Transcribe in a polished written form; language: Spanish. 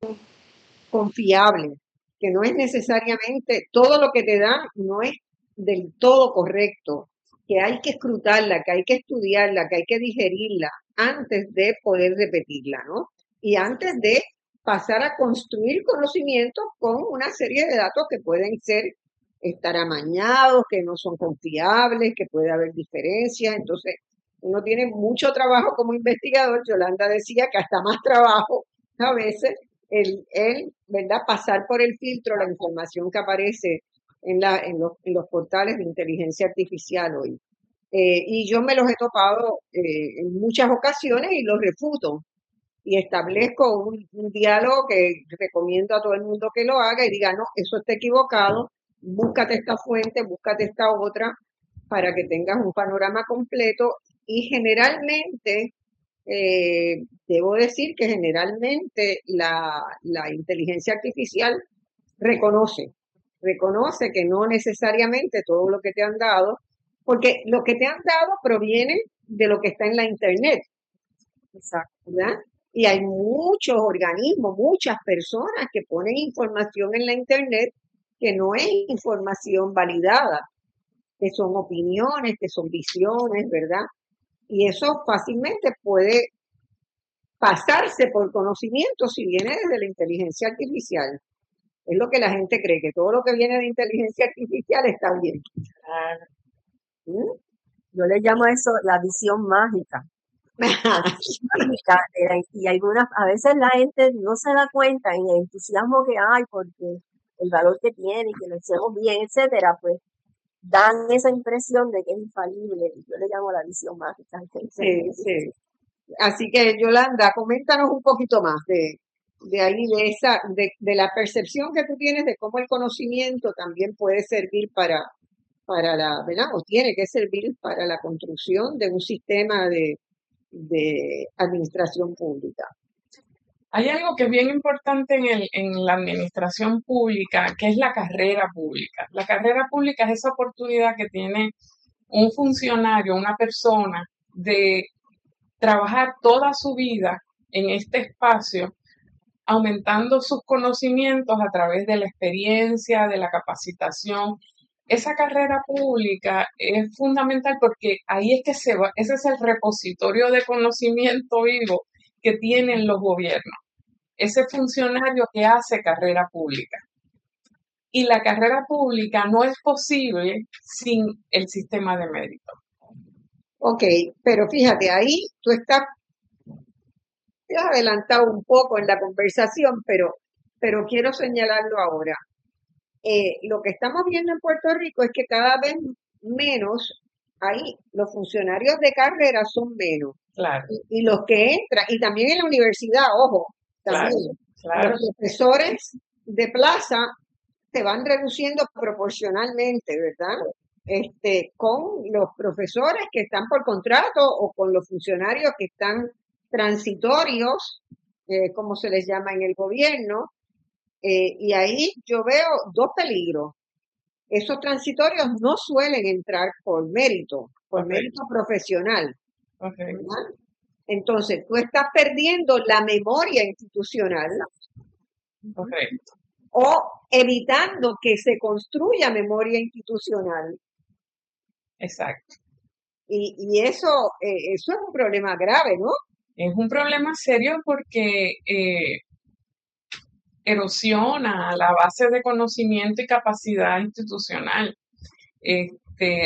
confiable, que no es necesariamente todo lo que te dan, no es del todo correcto, que hay que escrutarla, que hay que estudiarla, que hay que digerirla antes de poder repetirla, ¿no? Y antes de pasar a construir conocimientos con una serie de datos que pueden ser estar amañados, que no son confiables, que puede haber diferencias. Entonces, uno tiene mucho trabajo como investigador. Yolanda decía que hasta más trabajo a veces ¿verdad? Pasar por el filtro la información que aparece en los portales de inteligencia artificial hoy. Y yo me los he topado en muchas ocasiones y los refuto y establezco un diálogo que recomiendo a todo el mundo que lo haga y diga, no, eso está equivocado, búscate esta fuente, búscate esta otra para que tengas un panorama completo y generalmente debo decir que generalmente la inteligencia artificial reconoce, reconoce que no necesariamente todo lo que te han dado, porque lo que te han dado proviene de lo que está en la internet, Exacto. ¿verdad? Y hay muchos organismos, muchas personas que ponen información en la internet que no es información validada, que son opiniones, que son visiones, ¿verdad? Y eso fácilmente puede pasarse por conocimiento si viene desde la inteligencia artificial. Es lo que la gente cree, que todo lo que viene de inteligencia artificial está bien. Claro. ¿Mm? Yo le llamo a eso la visión mágica. La visión mágica, y algunas, a veces la gente no se da cuenta en el entusiasmo que hay porque el valor que tiene y que lo hacemos bien, etcétera, pues dan esa impresión de que es infalible. Yo le llamo la visión mágica. Sí, sí. Así que, Yolanda, coméntanos un poquito más de ahí, de la percepción que tú tienes de cómo el conocimiento también puede servir para ¿verdad? O tiene que servir para la construcción de un sistema de administración pública. Hay algo que es bien importante en la administración pública, que es la carrera pública. La carrera pública es esa oportunidad que tiene un funcionario, una persona, de trabajar toda su vida en este espacio, aumentando sus conocimientos a través de la experiencia, de la capacitación. Esa carrera pública es fundamental porque ahí es que se va, ese es el repositorio de conocimiento vivo que tienen los gobiernos, ese funcionario que hace carrera pública. Y la carrera pública no es posible sin el sistema de mérito. Ok, pero fíjate, ahí te has adelantado un poco en la conversación, pero quiero señalarlo ahora. Lo que estamos viendo en Puerto Rico es que cada vez menos, ahí los funcionarios de carrera son menos. Claro, Y los que entran, y también en la universidad, ojo, claro, también claro. los profesores de plaza se van reduciendo proporcionalmente, ¿verdad? Con los profesores que están por contrato o con los funcionarios que están transitorios, como se les llama en el gobierno, y ahí yo veo dos peligros. Esos transitorios no suelen entrar por Correcto, mérito profesional, correcto, ¿verdad? Entonces, tú estás perdiendo la memoria institucional correcto. o evitando que se construya memoria institucional. Exacto. Y eso es un problema grave, ¿no? Es un problema serio porque erosiona la base de conocimiento y capacidad institucional.